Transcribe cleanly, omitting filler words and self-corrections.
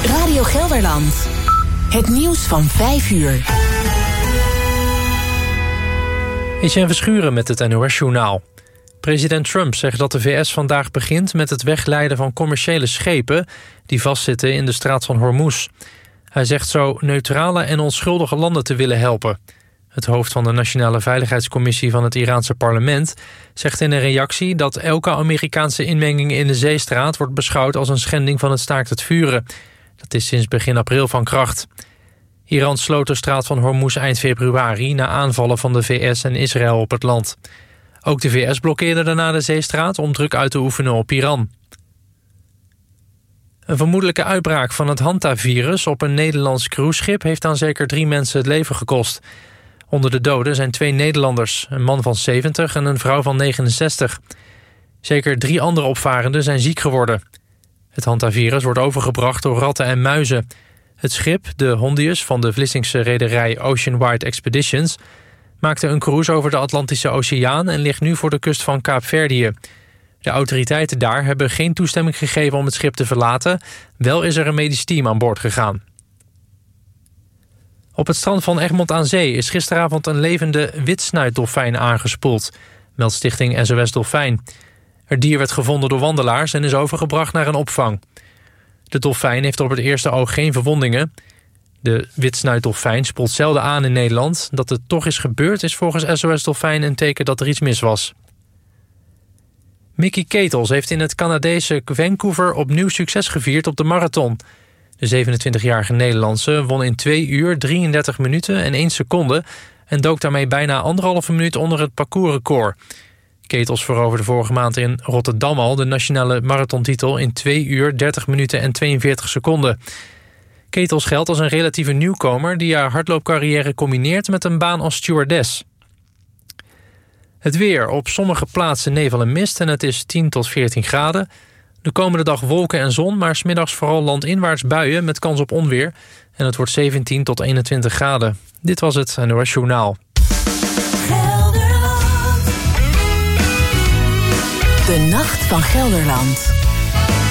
Radio Gelderland. Het nieuws van 5 uur. Etienne Verschuren met het NOS-journaal. President Trump zegt dat de VS vandaag begint met het wegleiden van commerciële schepen die vastzitten in de straat van Hormuz. Hij zegt zo neutrale en onschuldige landen te willen helpen. Het hoofd van de Nationale Veiligheidscommissie van het Iraanse parlement zegt in een reactie dat elke Amerikaanse inmenging in de zeestraat wordt beschouwd als een schending van het staakt het vuren. Dat is sinds begin april van kracht. Iran sloot de straat van Hormuz eind februari na aanvallen van de VS en Israël op het land. Ook de VS blokkeerde daarna de zeestraat om druk uit te oefenen op Iran. Een vermoedelijke uitbraak van het Hanta-virus op een Nederlands cruiseschip heeft aan zeker 3 mensen het leven gekost. Onder de doden zijn 2 Nederlanders, een man van 70 en een vrouw van 69. Zeker 3 andere opvarenden zijn ziek geworden. Het Hanta-virus wordt overgebracht door ratten en muizen. Het schip, de Hondius van de Vlissingse rederij Oceanwide Expeditions, maakte een cruise over de Atlantische Oceaan en ligt nu voor de kust van Kaapverdië. De autoriteiten daar hebben geen toestemming gegeven om het schip te verlaten. Wel is er een medisch team aan boord gegaan. Op het strand van Egmond aan Zee is gisteravond een levende witsnuitdolfijn aangespoeld, meldt stichting SOS Dolfijn. Het dier werd gevonden door wandelaars en is overgebracht naar een opvang. De dolfijn heeft op het eerste oog geen verwondingen. De witsnuitdolfijn spoelt zelden aan in Nederland. Dat het toch is gebeurd is volgens SOS Dolfijn een teken dat er iets mis was. Mickey Ketels heeft in het Canadese Vancouver opnieuw succes gevierd op de marathon. De 27-jarige Nederlandse won in 2 uur, 33 minuten en 1 seconde... en dook daarmee bijna 1,5 minuut onder het parcoursrecord. Ketels veroverde vorige maand in Rotterdam al de nationale marathontitel in 2 uur, 30 minuten en 42 seconden. Ketels geldt als een relatieve nieuwkomer die haar hardloopcarrière combineert met een baan als stewardess. Het weer. Op sommige plaatsen nevel en mist en het is 10 tot 14 graden. De komende dag wolken en zon, maar 's middags vooral landinwaarts buien met kans op onweer. En het wordt 17 tot 21 graden. Dit was het NOS Journaal. De Nacht van Gelderland.